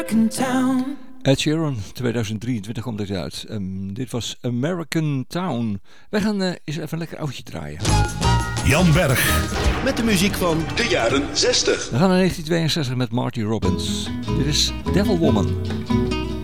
American Town. Ed Sheeran, 2023 komt dit uit. Dit was American Town. Wij gaan eens even een lekker oudje draaien. Jan Berg. Met de muziek van de jaren 60. We gaan naar 1962 met Marty Robbins. Dit is Devil Woman.